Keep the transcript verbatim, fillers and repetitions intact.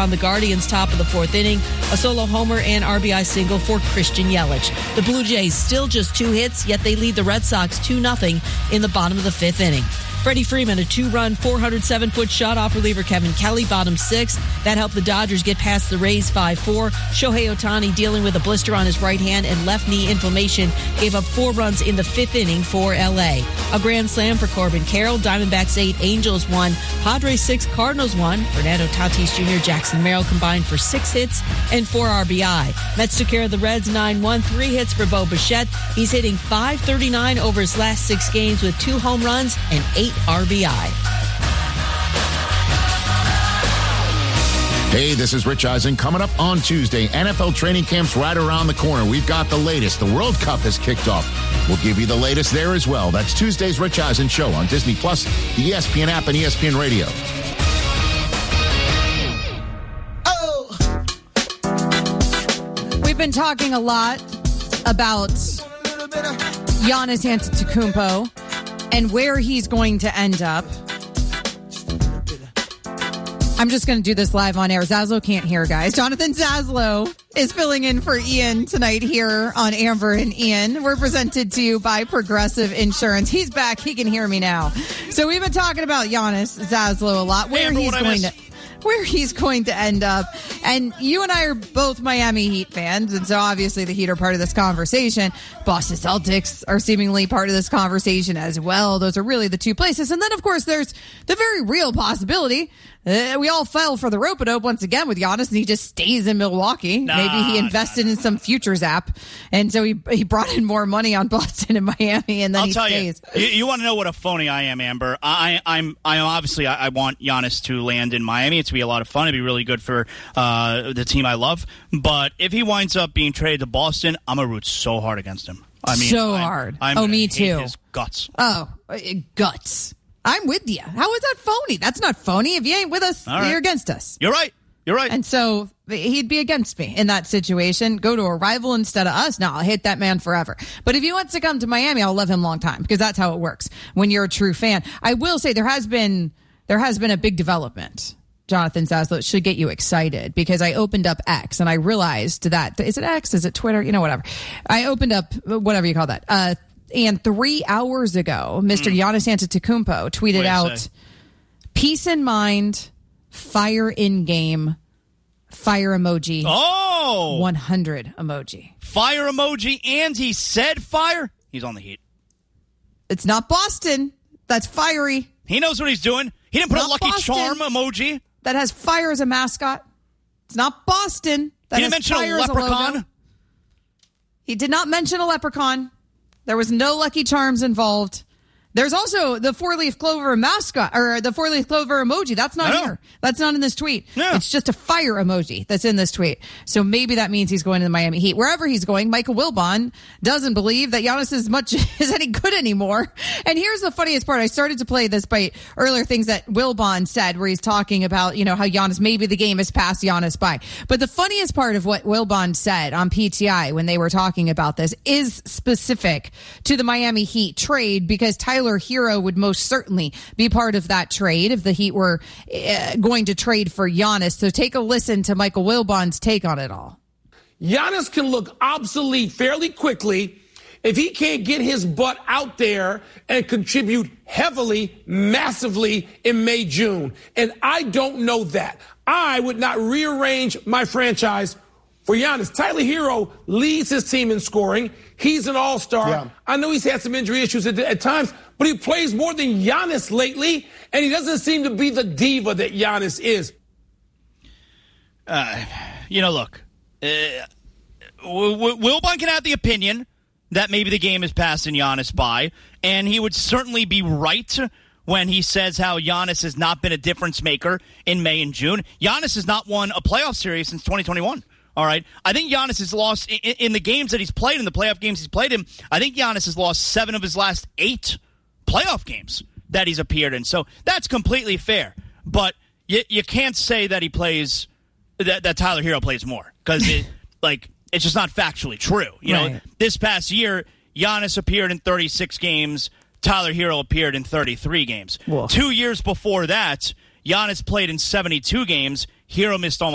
on the Guardians top of the fourth inning, a solo homer and R B I single for Christian Yelich. The Blue Jays still just two hits, yet they lead the Red Sox two nothing in the bottom of the fifth inning. Freddie Freeman, a two-run, four hundred seven foot shot off reliever Kevin Kelly, bottom six. That helped the Dodgers get past the Rays five four. Shohei Ohtani, dealing with a blister on his right hand and left knee inflammation, gave up four runs in the fifth inning for L A. A grand slam for Corbin Carroll. Diamondbacks eight, Angels one, Padres six, Cardinals one. Fernando Tatis Junior, Jackson Merrill combined for six hits and four R B I. Mets took care of the Reds nine one, three hits for Bo Bichette. He's hitting five thirty-nine over his last six games with two home runs and eight R B I. Hey, this is Rich Eisen. Coming up on Tuesday, N F L training camp's right around the corner. We've got the latest. The World Cup has kicked off. We'll give you the latest there as well. That's Tuesday's Rich Eisen Show on Disney Plus, the E S P N app, and E S P N Radio. Oh! We've been talking a lot about Giannis Antetokounmpo and where he's going to end up. I'm just going to do this live on air. Zaslow can't hear, guys. Jonathan Zaslow is filling in for Ian tonight here on Amber and Ian. We're presented to you by Progressive Insurance. He's back. He can hear me now. So we've been talking about Giannis Zaslow a lot. Where Amber, he's going to... where he's going to end up. And you and I are both Miami Heat fans, and so obviously the Heat are part of this conversation. Boston Celtics are seemingly part of this conversation as well. Those are really the two places. And then, of course, there's the very real possibility uh, we all fell for the rope-a-dope once again with Giannis, and he just stays in Milwaukee. Nah, Maybe he invested nah, in some futures app, and so he he brought in more money on Boston and Miami, and then I'll he tell stays. You, you, you want to know what a phony I am, Amber? I, I'm, I obviously I, I want Giannis to land in Miami. It's to be a lot of fun. It'd be really good for uh, the team I love. But if he winds up being traded to Boston, I'm gonna root so hard against him. I mean, so I'm, hard. I'm oh, me hate too. His guts. Oh, uh, guts. I'm with you. How is that phony? That's not phony. If you ain't with us, All right. you're against us. You're right. You're right. And so he'd be against me in that situation. Go to a rival instead of us. No, I'll hate that man forever. But if he wants to come to Miami, I'll love him long time, because that's how it works when you're a true fan. I will say there has been there has been a big development. Jonathan Zaslow, it should get you excited, because I opened up X and I realized that, is it X? Is it Twitter? You know, whatever. I opened up, whatever you call that. Uh, and three hours ago, Mister Mm. Giannis Antetokounmpo tweeted out, say? peace in mind, fire in game, fire emoji. Oh! one hundred emoji. Fire emoji, and he said fire? He's on the Heat. It's not Boston. That's fiery. He knows what he's doing. He didn't put Not a Lucky Boston. Charm emoji. That has fire as a mascot. It's not Boston. That He didn't has mention fire a as leprechaun. logo. He did not mention a leprechaun. There was no Lucky Charms involved. There's also the four-leaf clover mascot, or the four-leaf clover emoji. That's not here. That's not in this tweet. Yeah. It's just a fire emoji that's in this tweet. So maybe that means he's going to the Miami Heat. Wherever he's going, Michael Wilbon doesn't believe that Giannis is much is any good anymore. And here's the funniest part. I started to play this by earlier things that Wilbon said, where he's talking about, you know, how Giannis, maybe the game has passed Giannis by. But the funniest part of what Wilbon said on P T I when they were talking about this is specific to the Miami Heat trade, because Tyler Hero would most certainly be part of that trade if the Heat were uh, going to trade for Giannis. So take a listen to Michael Wilbon's take on it all. Giannis can look obsolete fairly quickly if he can't get his butt out there and contribute heavily, massively in May, June. And I don't know that. I would not rearrange my franchise for Giannis. Tyler Hero leads his team in scoring. He's an all-star. Yeah. I know he's had some injury issues at, at times, but he plays more than Giannis lately, and he doesn't seem to be the diva that Giannis is. Uh, you know, look, uh, w- w- Wilbon can have the opinion that maybe the game is passing Giannis by, and he would certainly be right when he says how Giannis has not been a difference maker in May and June. Giannis has not won a playoff series since twenty twenty-one. All right. I think Giannis has lost in, in the games that he's played, in the playoff games he's played in. I think Giannis has lost seven of his last eight playoff games that he's appeared in. So that's completely fair. But you, you can't say that he plays, that, that Tyler Hero plays more, because it, like, it's just not factually true. You Right. know, this past year, Giannis appeared in thirty-six games. Tyler Hero appeared in thirty-three games. Whoa. Two years before that, Giannis played in seventy-two games. Hero missed almost